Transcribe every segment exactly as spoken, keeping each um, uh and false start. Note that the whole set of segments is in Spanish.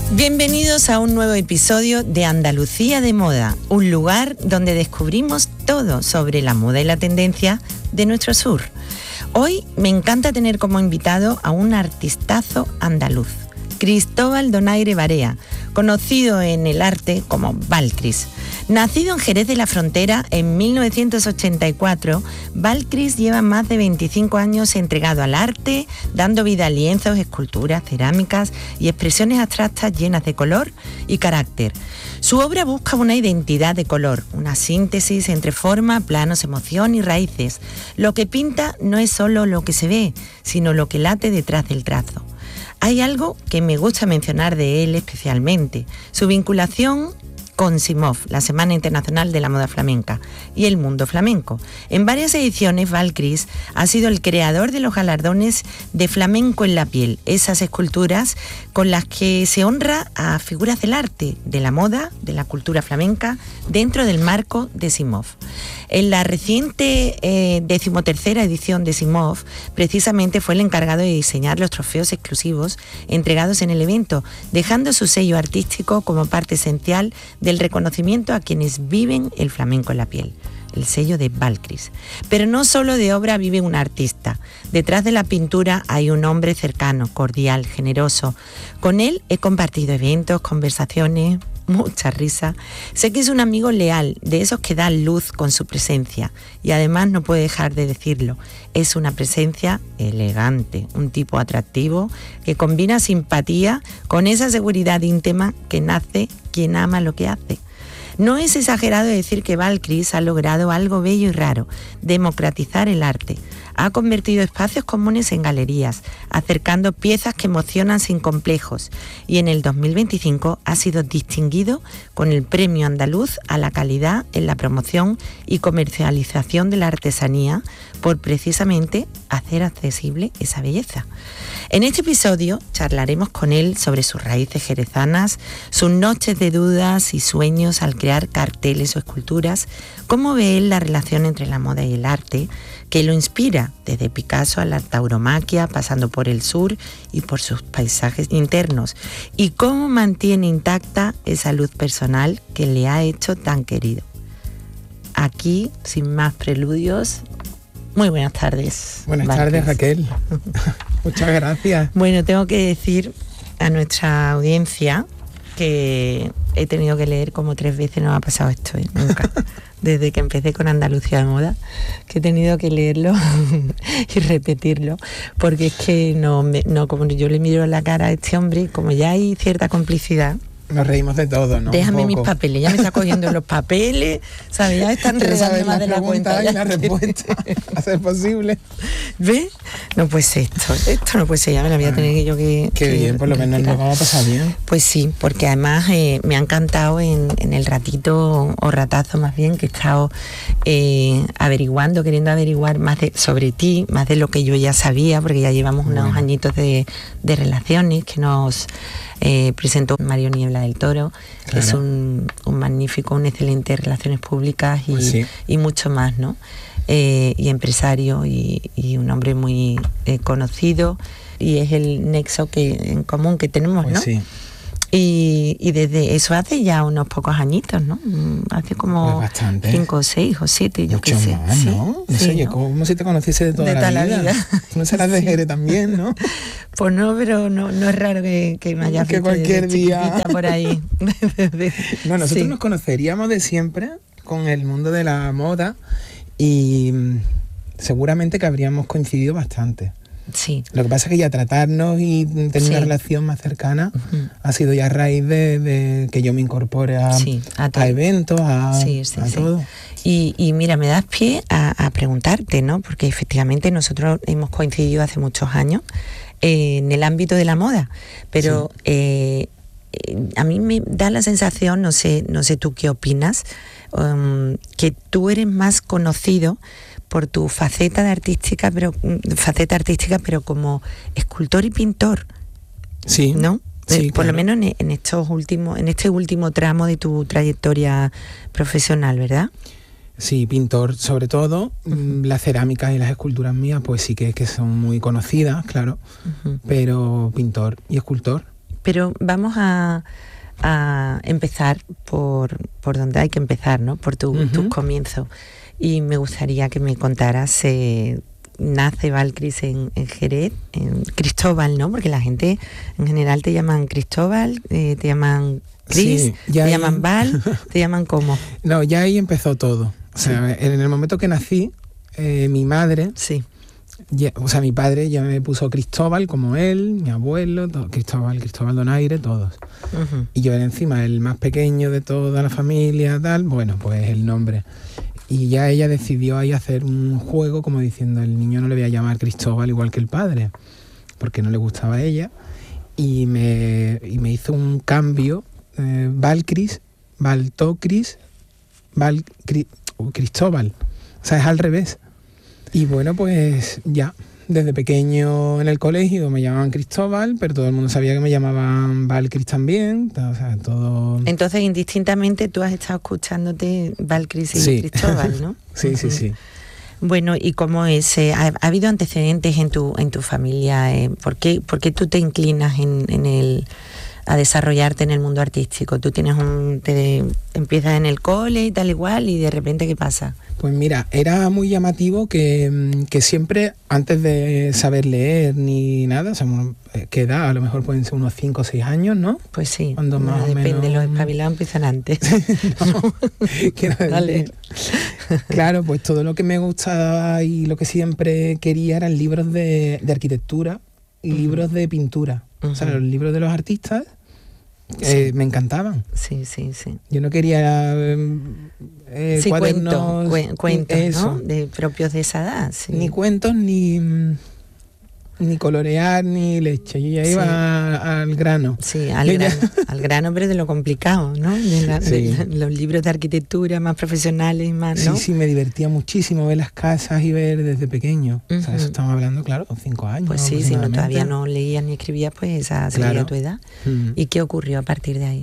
Bienvenidos a un nuevo episodio de Andalucía de Moda, un lugar donde descubrimos todo sobre la moda y la tendencia de nuestro sur. Hoy me encanta tener como invitado a un artistazo andaluz, Cristóbal Donaire Barea, conocido en el arte como Valcris. Nacido en Jerez de la Frontera en mil novecientos ochenta y cuatro, Valcris lleva más de veinticinco años entregado al arte, dando vida a lienzos, esculturas, cerámicas y expresiones abstractas llenas de color y carácter. Su obra busca una identidad de color, una síntesis entre forma, planos, emoción y raíces. Lo que pinta no es solo lo que se ve, sino lo que late detrás del trazo. Hay algo que me gusta mencionar de él especialmente, su vinculación con SIMOF, la Semana Internacional de la Moda Flamenca, y el mundo flamenco. En varias ediciones, Valcris ha sido el creador de los galardones de flamenco en la piel, esas esculturas con las que se honra a figuras del arte, de la moda, de la cultura flamenca, dentro del marco de SIMOF. En la reciente eh, decimotercera edición de SIMOF, precisamente fue el encargado de diseñar los trofeos exclusivos entregados en el evento, dejando su sello artístico como parte esencial del reconocimiento a quienes viven el flamenco en la piel, el sello de Valcris. Pero no solo de obra vive un artista. Detrás de la pintura hay un hombre cercano, cordial, generoso. Con él he compartido eventos, conversaciones, mucha risa. Sé que es un amigo leal, de esos que dan luz con su presencia. Y además no puedo dejar de decirlo, es una presencia elegante, un tipo atractivo que combina simpatía con esa seguridad íntima que nace quien ama lo que hace. No es exagerado decir que Valcris ha logrado algo bello y raro, democratizar el arte. Ha convertido espacios comunes en galerías, acercando piezas que emocionan sin complejos, y en el dos mil veinticinco ha sido distinguido con el Premio Andaluz a la calidad en la promoción y comercialización de la artesanía por precisamente hacer accesible esa belleza. En este episodio charlaremos con él sobre sus raíces jerezanas, sus noches de dudas y sueños al crear carteles o esculturas, cómo ve él la relación entre la moda y el arte, que lo inspira desde Picasso a la tauromaquia, pasando por el sur y por sus paisajes internos, y cómo mantiene intacta esa luz personal que le ha hecho tan querido. Aquí, sin más preludios, muy buenas tardes. Buenas Valcris. tardes, Raquel. Muchas gracias. Bueno, tengo que decir a nuestra audiencia que he tenido que leer como tres veces, no me ha pasado esto, ¿eh? Nunca. Desde que empecé con Andalucía de Moda, que he tenido que leerlo y repetirlo, porque es que no, me, no, como yo le miro la cara a este hombre, como ya hay cierta complicidad. Nos reímos de todo, ¿no? Déjame mis papeles, ya me está cogiendo los papeles, ¿sabes? Ya están enredando más de la cuenta. Y la respuesta, a ser posible. ¿Ves? No puede ser esto, esto no puede ser, ya me la voy a tener que yo que... Qué que bien, por lo menos nos vamos a pasar bien. Pues sí, porque además eh, me ha encantado en, en el ratito, o ratazo más bien, que he estado eh, averiguando, queriendo averiguar más de, sobre ti, más de lo que yo ya sabía, porque ya llevamos unos bueno. añitos de, de relaciones que nos... Eh, presentó Mario Niebla del Toro, claro. que es un, un magnífico, un excelente relaciones públicas y, pues sí. y mucho más, ¿no? Eh, y empresario y, y un hombre muy eh, conocido, y es el nexo que en común que tenemos, pues ¿no? Sí. Y, y desde eso hace ya unos pocos añitos, ¿no? Hace como pues cinco o seis o siete, yo qué sé. Más, ¿no? Sí, sí, oye, ¿no? como si te conociese de toda, de la, toda vida. la vida. No serás de Jerez también, ¿no? Pues no, pero no, no es raro que, que me hayas que visto cualquier día por ahí. No, nosotros sí. nos conoceríamos de siempre con el mundo de la moda y seguramente que habríamos coincidido bastante. Sí. Lo que pasa es que ya tratarnos y tener sí. una relación más cercana uh-huh. ha sido ya a raíz de, de que yo me incorpore a, sí, a, a eventos, a, sí, sí, a sí. todo. Y, y mira, me das pie a, a preguntarte, ¿no? Porque efectivamente nosotros hemos coincidido hace muchos años eh, en el ámbito de la moda, pero sí. eh, eh, a mí me da la sensación, no sé, no sé tú qué opinas, um, que tú eres más conocido por tu faceta de artística, pero faceta artística, pero como escultor y pintor. Sí. ¿No? Sí, por claro. lo menos en, en estos últimos, en este último tramo de tu trayectoria profesional, ¿verdad? Sí, pintor sobre todo. Uh-huh. Las cerámicas y las esculturas mías, pues sí que, que son muy conocidas, claro. Uh-huh. Pero pintor y escultor. Pero vamos a, a empezar por, por donde hay que empezar, ¿no? Por tu, uh-huh. tus comienzos. Y me gustaría que me contaras, eh, nace Valcris en, en Jerez, en Cristóbal, ¿no? Porque la gente en general te llaman Cristóbal, eh, te llaman Cris, sí, te ahí... llaman Val, te llaman ¿cómo? No, ya ahí empezó todo. O sea, sí. en el momento que nací, eh, mi madre... Sí. Ya, o sea, mi padre ya me puso Cristóbal como él, mi abuelo, todo, Cristóbal, Cristóbal Donaire, todos. Uh-huh. Y yo era encima el más pequeño de toda la familia, tal, bueno, pues el nombre. Y ya ella decidió ahí hacer un juego como diciendo, el niño no le voy a llamar Cristóbal igual que el padre, porque no le gustaba a ella. Y me, y me hizo un cambio, eh, Valcris, Valtocris, Val, Cri, oh, Cristóbal. O sea, es al revés. Y bueno, pues ya, desde pequeño en el colegio me llamaban Cristóbal, pero todo el mundo sabía que me llamaban Valcris también, o sea, todo... Entonces, indistintamente, tú has estado escuchándote Valcris y sí. Cristóbal, ¿no? sí, uh-huh. sí, sí. Bueno, ¿y cómo es? Eh, ¿ha, ¿Ha habido antecedentes en tu en tu familia? Eh, ¿por qué, por qué tú te inclinas en, en el... a desarrollarte en el mundo artístico? Tú tienes un... te empiezas en el cole y tal igual, y de repente, ¿qué pasa? Pues mira, era muy llamativo que, que siempre, antes de saber leer ni nada, o sea, ¿qué edad? A lo mejor pueden ser unos cinco o seis años, ¿no? Pues sí, cuando no, más depende, o menos... los espabilados empiezan antes. no, quiero decir, dale. Claro, pues todo lo que me gustaba y lo que siempre quería eran libros de, de arquitectura y uh-huh. libros de pintura. Uh-huh. O sea, los libros de los artistas eh, sí. me encantaban. Sí, sí, sí. Yo no quería eh, sí, cuadernos... Cuento, cuentos, eso. ¿No? De propios de esa edad. Sí. Ni cuentos, ni, ni colorear, ni leche. Yo ya iba sí. a, al grano. Sí, al grano, al grano, pero de lo complicado, ¿no? De, la, sí. de los libros de arquitectura más profesionales y más, ¿no? Sí, sí, me divertía muchísimo ver las casas y ver desde pequeño. Uh-huh. O sea, eso estamos hablando, claro, cinco años. Pues sí, si no, todavía no leías ni escribías, pues esa sería claro. tu edad. Uh-huh. ¿Y qué ocurrió a partir de ahí?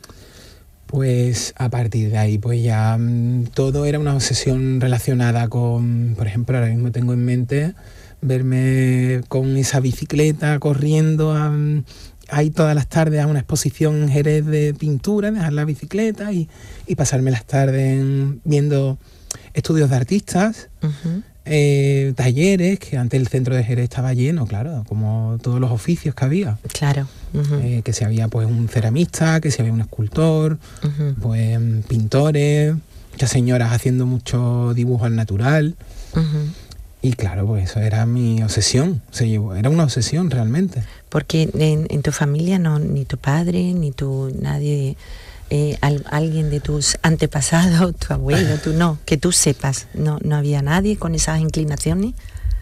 Pues a partir de ahí, pues ya mmm, todo era una obsesión relacionada con, por ejemplo, ahora mismo tengo en mente verme con esa bicicleta corriendo a, ahí todas las tardes a una exposición en Jerez de pintura, dejar la bicicleta y, y pasarme las tardes en, viendo estudios de artistas, uh-huh. eh, talleres, que antes el centro de Jerez estaba lleno, claro, como todos los oficios que había. Claro. Uh-huh. Eh, que si había pues un ceramista, que si había un escultor, uh-huh. pues pintores, muchas señoras haciendo mucho dibujo al natural. Uh-huh. Y claro, pues eso era mi obsesión, se llevó, era una obsesión realmente. Porque en, en tu familia no, ni tu padre, ni tu nadie, eh, al, alguien de tus antepasados, tu abuelo, tú no, que tú sepas, no, no había nadie con esas inclinaciones.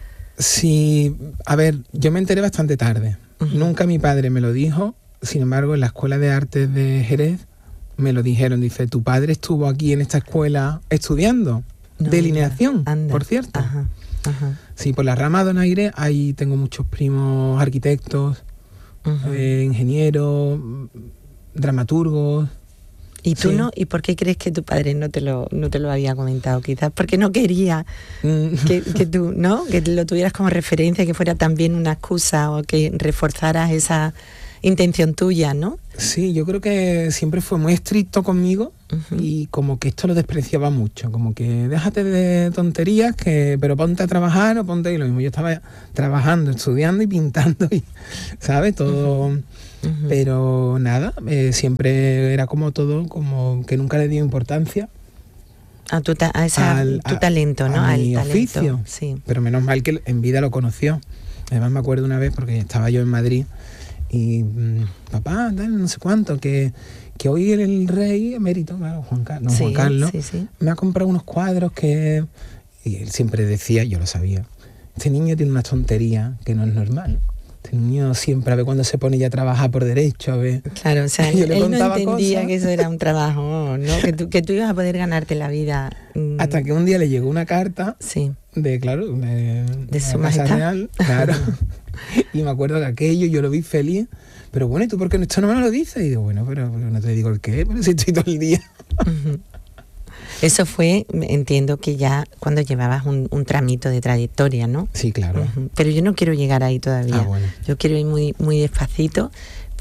Sí, a ver, yo me enteré bastante tarde. Uh-huh. Nunca mi padre me lo dijo, sin embargo, en la Escuela de Artes de Jerez me lo dijeron, dice, tu padre estuvo aquí en esta escuela estudiando, no, delineación, anda, por cierto. Ajá. Ajá. Sí, por la rama Donaire ahí tengo muchos primos arquitectos, uh-huh. eh, ingenieros, dramaturgos. ¿Y tú sí. no? ¿Y por qué crees que tu padre no te lo, no te lo había comentado? Quizás porque no quería mm. que, que tú, ¿no? Que lo tuvieras como referencia, que fuera también una excusa o que reforzaras esa intención tuya, ¿no? Sí, yo creo que siempre fue muy estricto conmigo uh-huh. y como que esto lo despreciaba mucho, como que déjate de tonterías, que pero ponte a trabajar o ponte... Y lo mismo, yo estaba trabajando, estudiando y pintando, y, ¿sabes? Todo... Uh-huh. Uh-huh. Pero nada, eh, siempre era como todo, como que nunca le dio importancia. A tu, ta- a esa, al, tu talento, ¿no? A al mi talento, oficio, sí. Pero menos mal que en vida lo conoció. Además me acuerdo una vez, porque estaba yo en Madrid, y mmm, papá, tal, no sé cuánto, que, que hoy el rey emérito, claro, Juan, Car- no, sí, Juan Carlos, sí, sí. me ha comprado unos cuadros que... Y él siempre decía, yo lo sabía, este niño tiene una tontería que no es normal. Este niño siempre, a ver cuando se pone ya a trabajar por derecho, a ver... Claro, o sea, él no entendía cosas. Que eso era un trabajo, ¿no? Que tú, que tú ibas a poder ganarte la vida. Mmm. Hasta que un día le llegó una carta sí. de, claro, de, de, de su la Casa majestad. Real, claro. Y me acuerdo que aquello, yo lo vi feliz, pero bueno, ¿y tú por qué esto no me lo dices? Y digo, bueno, pero, pero no te digo el qué, pero si estoy todo el día. Uh-huh. Eso fue, entiendo que ya cuando llevabas un, un tramito de trayectoria, ¿no? Sí, claro. Uh-huh. Pero yo no quiero llegar ahí todavía. Ah, bueno. Yo quiero ir muy, muy despacito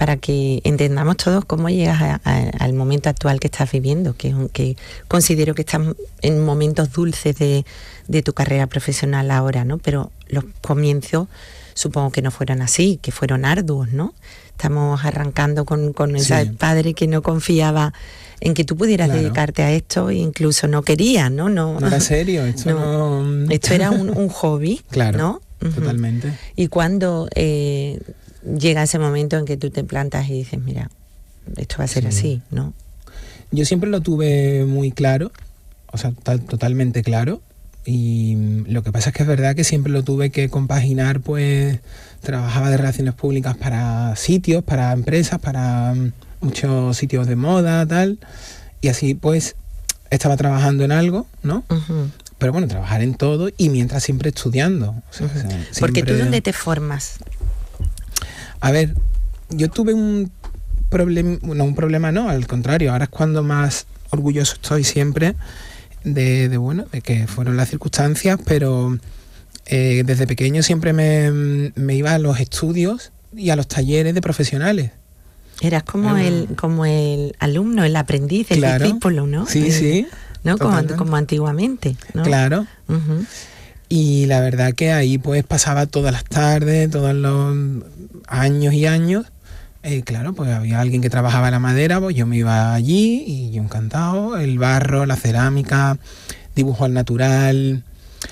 para que entendamos todos cómo llegas a, a, al momento actual que estás viviendo, que, es un, que considero que estás en momentos dulces de, de tu carrera profesional ahora, ¿no? Pero los comienzos supongo que no fueron así, que fueron arduos, ¿no? Estamos arrancando con, con ese sí. padre que no confiaba en que tú pudieras claro. dedicarte a esto e incluso no quería, ¿no? No, no era serio, esto no... no... Esto era un, un hobby, claro, ¿no? Totalmente. Uh-huh. Y cuando eh, llega ese momento en que tú te plantas y dices, mira, esto va a ser sí. así, ¿no? Yo siempre lo tuve muy claro, o sea, t- totalmente claro. Y lo que pasa es que es verdad que siempre lo tuve que compaginar, pues trabajaba de relaciones públicas para sitios, para empresas, para muchos sitios de moda, tal, y así pues estaba trabajando en algo, ¿no? Uh-huh. Pero bueno, trabajar en todo y mientras siempre estudiando. O sea, uh-huh. siempre... Porque tú, ¿dónde te formas? A ver, yo tuve un problema, no un problema no, al contrario, ahora es cuando más orgulloso estoy siempre de, de bueno, de que fueron las circunstancias, pero eh, desde pequeño siempre me, me iba a los estudios y a los talleres de profesionales. Eras como eh, el como el alumno, el aprendiz, el claro, discípulo, ¿no? Sí, el, sí. ¿no? Como, como antiguamente, ¿no? Claro. Uh-huh. Y la verdad que ahí pues pasaba todas las tardes, todos los años y años. Eh, claro, pues había alguien que trabajaba la madera, pues yo me iba allí y yo encantado. El barro, la cerámica, dibujo al natural.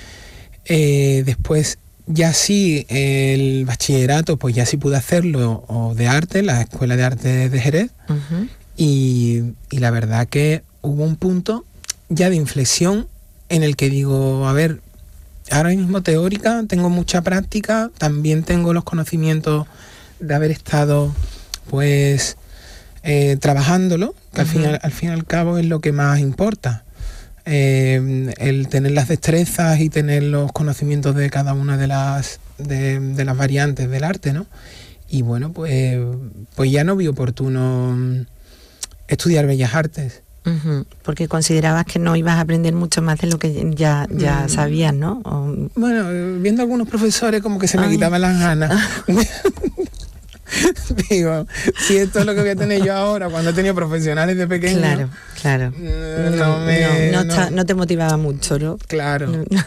Eh, después ya sí, el bachillerato, pues ya sí pude hacerlo, o de arte, la Escuela de Arte de Jerez. Uh-huh. Y, y la verdad que hubo un punto ya de inflexión en el que digo, a ver, ahora mismo teórica, tengo mucha práctica, también tengo los conocimientos de haber estado pues eh, trabajándolo, que uh-huh. al, fin, al, al fin y al cabo es lo que más importa. Eh, el tener las destrezas y tener los conocimientos de cada una de las de, de las variantes del arte, ¿no? Y bueno, pues, pues ya no vi oportuno estudiar Bellas Artes. Uh-huh. Porque considerabas que no ibas a aprender mucho más de lo que ya, ya mm. sabías, ¿no? O... Bueno, viendo algunos profesores como que se me Ay. quitaban las ganas. Digo, si esto es lo que voy a tener yo ahora cuando he tenido profesionales de pequeño. Claro, claro. No, no, me, no, no, no. Está, no te motivaba mucho, ¿no? Claro. No, no.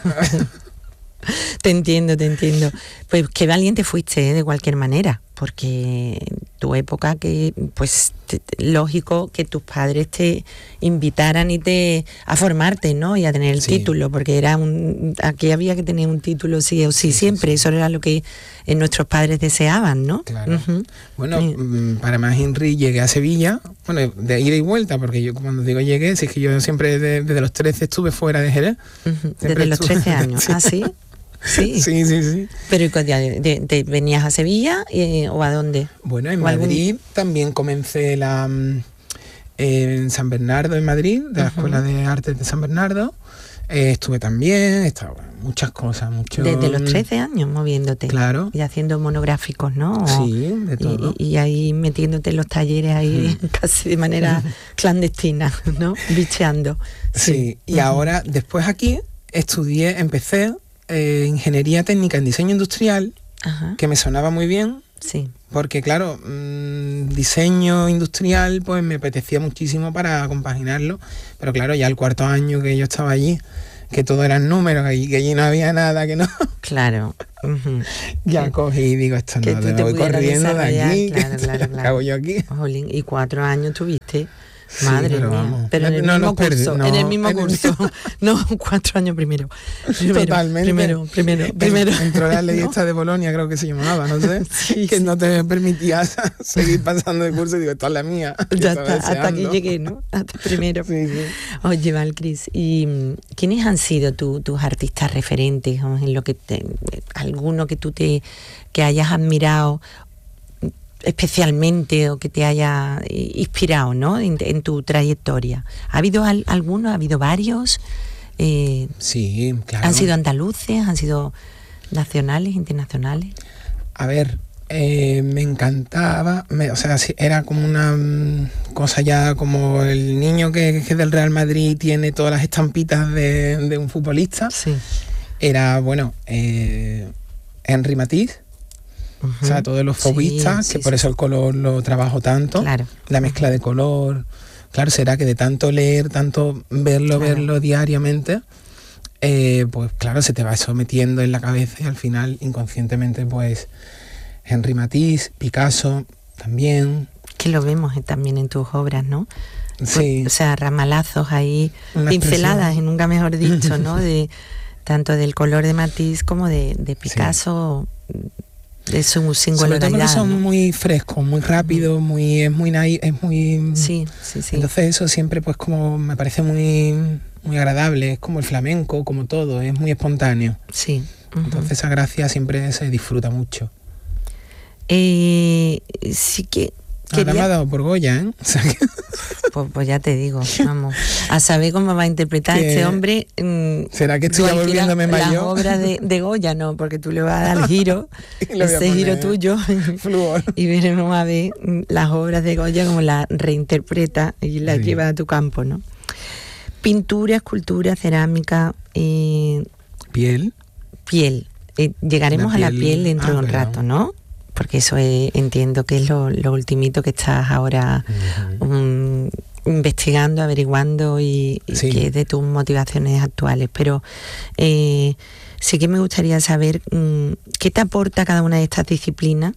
Te entiendo, te entiendo. Pues qué valiente fuiste, ¿eh? De cualquier manera, porque tu época, que pues te, lógico que tus padres te invitaran y te a formarte, ¿no? Y a tener el sí. título, porque era un aquí había que tener un título sí o sí, sí siempre, sí, sí. Eso era lo que eh, nuestros padres deseaban, ¿no? Claro. Uh-huh. Bueno, sí. para más Henry llegué a Sevilla, bueno, de ida y vuelta, porque yo cuando digo llegué, si es que yo siempre de, desde los trece estuve fuera de Jerez. Uh-huh. Desde los trece años, sí. ¿Ah, sí? Sí. sí, sí, sí. Pero ¿te, te, te venías a Sevilla eh, o a dónde? Bueno, en Madrid algún... también comencé la eh, en San Bernardo, en Madrid, de la uh-huh. Escuela de Artes de San Bernardo. Eh, estuve también, estaba muchas cosas, mucho. Desde los trece años moviéndote. Claro. Y haciendo monográficos, ¿no? O, sí, de todo. Y, y ahí metiéndote en los talleres ahí mm. casi de manera clandestina, ¿no? Bicheando. Sí, sí. Y uh-huh. ahora, después aquí, estudié, empecé Eh, ingeniería técnica en diseño industrial, Ajá. que me sonaba muy bien, sí. porque claro, mmm, diseño industrial pues me apetecía muchísimo para compaginarlo, pero claro, ya el cuarto año que yo estaba allí, que todo eran números, que, que allí no había nada, que no... Claro. Uh-huh. Ya que, cogí y digo, esto no, te voy corriendo de aquí, claro, claro, claro. Hago yo aquí. Jolín, y cuatro años tuviste... Sí, Madre pero mía, vamos. pero en el no, mismo no curso, perdí, no, en el mismo en curso, el... no, cuatro años primero. primero Totalmente. Primero, primero, primero. Entró la ley ¿no? esta de Bolonia, creo que se llamaba, no sé, sí, que sí. no te permitía seguir pasando el curso y digo, esta es la mía. Ya está, hasta aquí llegué, ¿no? Hasta primero. Sí, sí. Oye, Valcris, ¿y quiénes han sido tu, tus artistas referentes en lo que te, alguno que tú te que hayas admirado especialmente o que te haya inspirado, ¿no? En, en tu trayectoria? ¿Ha habido al, alguno? ¿Ha habido varios? Eh, sí, claro. ¿Han sido andaluces? ¿Han sido nacionales, internacionales? A ver, eh, me encantaba, me, o sea, era como una um, cosa ya como el niño que, que del Real Madrid tiene todas las estampitas de, de un futbolista. Sí. Era, bueno, eh, Henri Matisse. Uh-huh. O sea, todos los fauvistas, sí, que sí, por sí. eso el color lo trabajo tanto, claro. la mezcla de color. Claro, será que de tanto leer, tanto verlo, claro. verlo diariamente, eh, pues claro, se te va eso metiendo en la cabeza y al final inconscientemente pues Henri Matisse, Picasso también. Que lo vemos también en tus obras, ¿no? Sí. Pues, o sea, ramalazos ahí, una pinceladas, y nunca mejor dicho, ¿no? De tanto del color de Matisse como de, de Picasso, sí. de su singularidad. Sobre todo porque son, ¿no?, muy frescos, muy rápidos, muy, es muy es muy. Sí, sí, sí. Entonces eso siempre pues como me parece muy, muy agradable, es como el flamenco, como todo, es muy espontáneo. Sí. Uh-huh. Entonces esa gracia siempre se disfruta mucho. Eh, sí que. Ahora me ha dado por Goya, ¿eh? O sea que... pues, pues ya te digo, vamos, a saber cómo va a interpretar que, este hombre. Mmm, ¿Será que estoy ya volviéndome mayor? Las obras de, de Goya, no, porque tú le vas a dar el giro, ese giro tuyo, y veremos a ver las obras de Goya como las reinterpreta y las sí. lleva a tu campo, ¿no? Pintura, escultura, cerámica, eh, piel. Piel. Eh, llegaremos la piel, a la piel dentro ah, de un perdón. rato, ¿no? Porque eso es, entiendo que es lo, lo ultimito que estás ahora uh-huh. um, investigando, averiguando y, y sí. que es de tus motivaciones actuales. Pero eh, sí que me gustaría saber um, qué te aporta cada una de estas disciplinas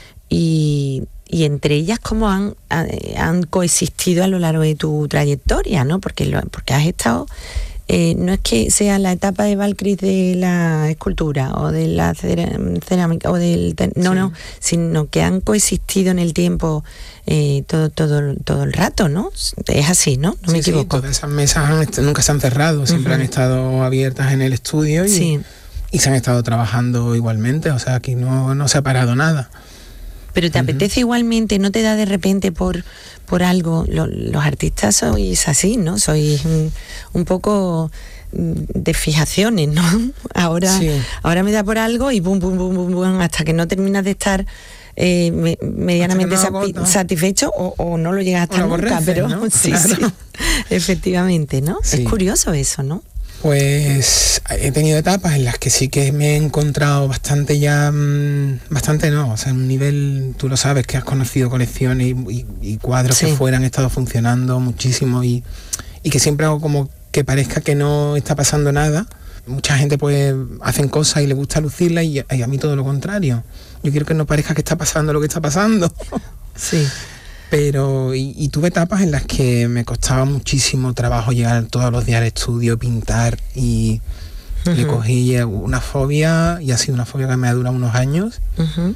y, y entre ellas cómo han, han coexistido a lo largo de tu trayectoria, ¿no? Porque, lo, porque has estado... Eh, no es que sea la etapa de Vallcris de la escultura o de la cerámica o del no sí. no sino que han coexistido en el tiempo eh, todo todo todo el rato, ¿no? Es así, ¿no? No sí, me equivoco. Sí, todas esas mesas han, nunca se han cerrado, siempre uh-huh. han estado abiertas en el estudio y, sí. y se han estado trabajando igualmente, o sea, aquí no, no se ha parado nada. Pero te uh-huh. apetece igualmente, no te da de repente por por algo, lo, los artistas sois así, ¿no? Sois un, un poco de fijaciones, ¿no? Ahora, sí. ahora me da por algo y bum, bum, bum, bum, bum, hasta que no terminas de estar eh, me, medianamente no sapi- satisfecho o, o no lo llegas a estar nunca, aborrece, pero ¿no? sí, claro. sí, efectivamente, ¿no? Sí. Es curioso eso, ¿no? Pues he tenido etapas en las que sí que me he encontrado bastante ya, mmm, bastante no, o sea, un nivel, tú lo sabes, que has conocido colecciones y, y, y cuadros sí. que fuera han estado funcionando muchísimo y, y que siempre hago como que parezca que no está pasando nada. Mucha gente pues hacen cosas y le gusta lucirlas y, y a mí todo lo contrario. Yo quiero que no parezca que está pasando lo que está pasando. Sí. Pero, y, y tuve etapas en las que me costaba muchísimo trabajo llegar todos los días al estudio, pintar y uh-huh. le cogí una fobia y ha sido una fobia que me ha durado unos años uh-huh.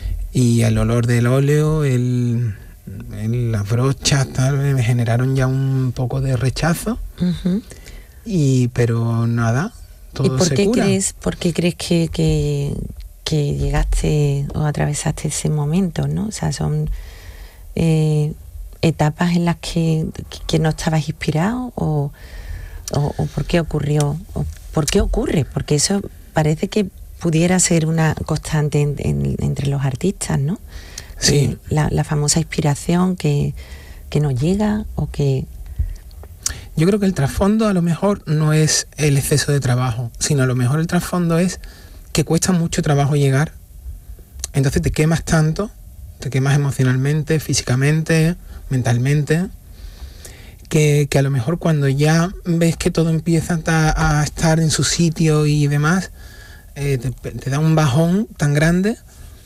y el olor del óleo, el, el, las brochas, tal, me generaron ya un poco de rechazo uh-huh. y pero nada, todo ¿Y por se qué cura. crees, por qué crees que, que, que llegaste o atravesaste ese momento, ¿no? O sea, son... Eh, etapas en las que, que no estabas inspirado o, o, o por qué ocurrió o por qué ocurre, porque eso parece que pudiera ser una constante en, en, entre los artistas, ¿no? Sí. Eh, la, la famosa inspiración que, que no llega o que... Yo creo que el trasfondo a lo mejor no es el exceso de trabajo, sino a lo mejor el trasfondo es que cuesta mucho trabajo llegar, entonces te quemas tanto, te quemas emocionalmente, físicamente, mentalmente, que, que a lo mejor cuando ya ves que todo empieza a, a estar en su sitio y demás, eh, te, te da un bajón tan grande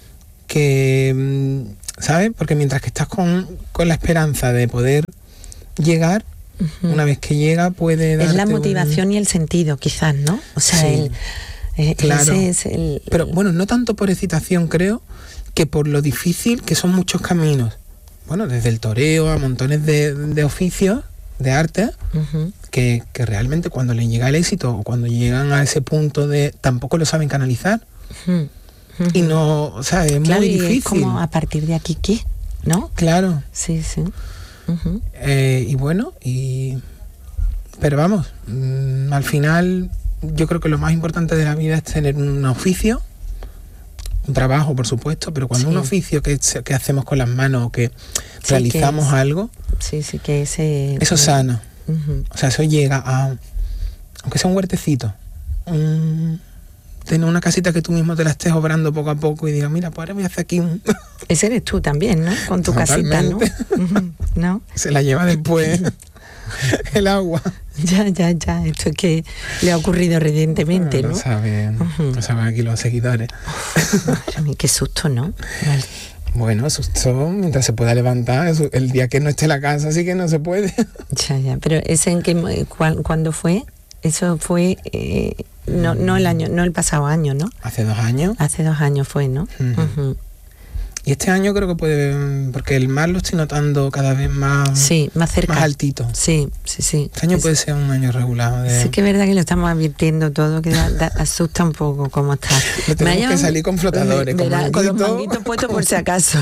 que, ¿sabes? Porque mientras que estás con, con la esperanza de poder llegar, uh-huh. una vez que llega puede darte es la motivación un... y el sentido, quizás, ¿no? O sea, sí, el, eh, claro. ese es el... Pero bueno, no tanto por excitación, creo, que por lo difícil que son muchos caminos. Bueno, desde el toreo a montones de, de oficios, de arte, uh-huh. que, que realmente cuando les llega el éxito o cuando llegan a ese punto de tampoco lo saben canalizar. Uh-huh. Uh-huh. Y no, o sea, es claro, muy y difícil. Es como a partir de aquí, ¿qué? ¿No? Claro. Sí, sí. Uh-huh. Eh, y bueno, y pero vamos, mmm, al final yo creo que lo más importante de la vida es tener un oficio, un trabajo, por supuesto, pero cuando sí. un oficio que, que hacemos con las manos o que sí, realizamos que es, algo, sí, sí, que ese, eso sana. Uh-huh. O sea, eso llega a, aunque sea un huertecito, un tener una casita que tú mismo te la estés obrando poco a poco y digas, mira, pues ahora voy a hacer aquí un... Ese eres tú también, ¿no? Con tu Totalmente. casita, ¿no? ¿No? Se la lleva después el agua. Ya, ya, ya. Esto es que le ha ocurrido recientemente, no, ¿no? Lo saben, uh-huh. Lo saben aquí los seguidores. Madre mía, qué susto, ¿no? Vale. Bueno, susto mientras se pueda levantar. El día que no esté en la casa sí que no se puede. Ya, ya. Pero ese en qué, ¿cuándo fue? Eso fue, eh, no, no el año, no el pasado año, ¿no? Hace dos años. Hace dos años fue, ¿no? Uh-huh. Uh-huh. Y este año creo que puede, porque el mar lo estoy notando cada vez más, sí, más cerca, más altito. Sí, sí, sí. Este año es, puede ser un año regular. De... Sí que es verdad que lo estamos advirtiendo todo, que da, da, asusta un poco cómo está. Lo tenemos que salir con flotadores, me, con, verá, con los manguitos puestos por si acaso.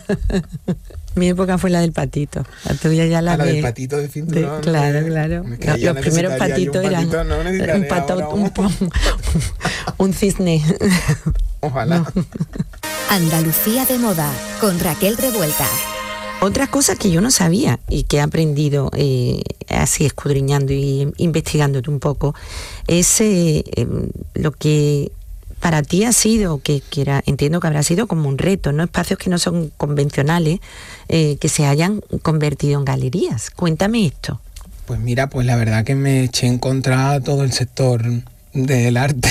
Mi época fue la del patito, la tuya ya la, la de, del patito de cinturón. De, claro, claro. No, los primeros patitos un patito eran no un, pato, un, un, un cisne. Ojalá. No. Andalucía de moda, con Raquel Revuelta. Otra cosa que yo no sabía y que he aprendido eh, así escudriñando y investigándote un poco es eh, eh, lo que para ti ha sido, que, que era, entiendo que habrá sido como un reto, ¿no? Espacios que no son convencionales, eh, que se hayan convertido en galerías. Cuéntame esto. Pues mira, pues la verdad que me eché en contra todo el sector del arte.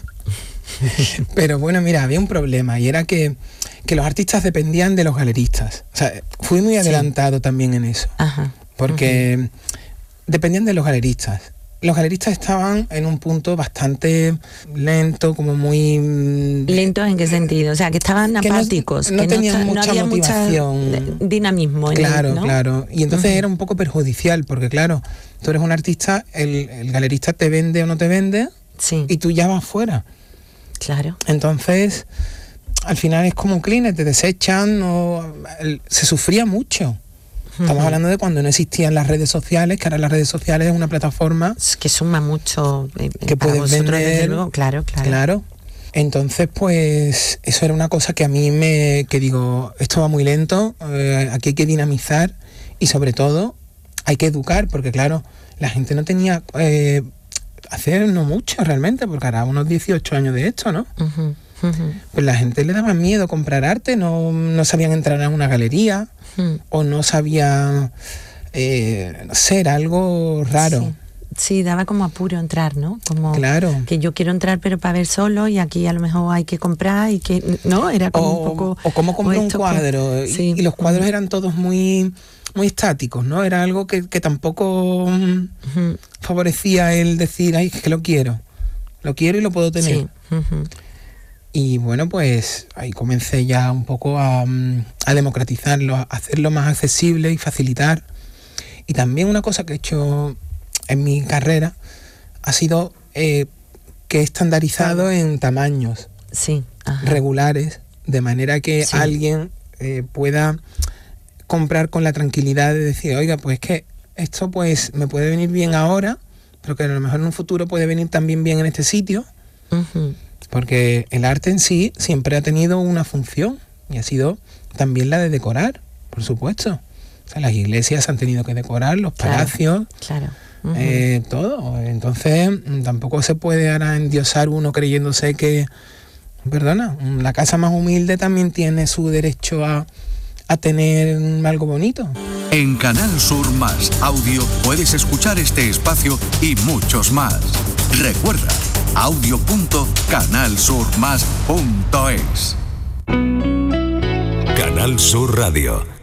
Pero bueno, mira, había un problema y era que, que los artistas dependían de los galeristas. O sea, fui muy adelantado sí. también en eso. Ajá. Porque uh-huh. dependían de los galeristas. Los galeristas estaban en un punto bastante lento, como muy... ¿Lentos en qué sentido? O sea, que estaban apáticos. Que no, no que tenían no, mucha no había motivación. Mucha dinamismo. En claro, el, ¿no? claro. Y entonces uh-huh. era un poco perjudicial, porque claro, tú eres un artista, el, el galerista te vende o no te vende, sí. y tú ya vas fuera. Claro. Entonces, al final es como un cleaner, te desechan, o, el, se sufría mucho. Estamos uh-huh. hablando de cuando no existían las redes sociales, que ahora las redes sociales es una plataforma... Que suma mucho eh, que para puedes vosotros, vender, desde luego. Claro, claro. Claro. Entonces, pues, eso era una cosa que a mí me... que digo, esto va muy lento, eh, aquí hay que dinamizar y sobre todo hay que educar, porque claro, la gente no tenía... Eh, hacer no mucho realmente, porque hará unos dieciocho años de esto, ¿no? Uh-huh, uh-huh. Pues la gente le daba miedo comprar arte, no, no sabían entrar a una galería, uh-huh. o no sabían, eh, no sé, era algo raro. Sí. Sí, daba como apuro entrar, ¿no? Como claro. que yo quiero entrar pero para ver solo y aquí a lo mejor hay que comprar y que... No, era como o, un poco... O cómo comprar un cuadro. Que, y, sí. y los cuadros uh-huh. eran todos muy... muy estáticos, ¿no? Era algo que, que tampoco uh-huh. favorecía el decir, ay, es que lo quiero, lo quiero y lo puedo tener. Sí. Uh-huh. Y bueno, pues ahí comencé ya un poco a, a democratizarlo, a hacerlo más accesible y facilitar. Y también una cosa que he hecho en mi carrera ha sido eh, que he estandarizado en tamaños sí. regulares, de manera que sí. alguien eh, pueda... comprar con la tranquilidad de decir, oiga, pues que esto pues me puede venir bien ahora, pero que a lo mejor en un futuro puede venir también bien en este sitio, uh-huh. porque el arte en sí siempre ha tenido una función y ha sido también la de decorar, por supuesto. O sea, las iglesias han tenido que decorar, los palacios, claro, claro. Uh-huh. eh, todo. Entonces tampoco se puede ahora endiosar uno creyéndose que, perdona, la casa más humilde también tiene su derecho a a tener algo bonito. En Canal Sur Más Audio puedes escuchar este espacio y muchos más. Recuerda, audio punto canal sur más punto es. Canal Sur Radio.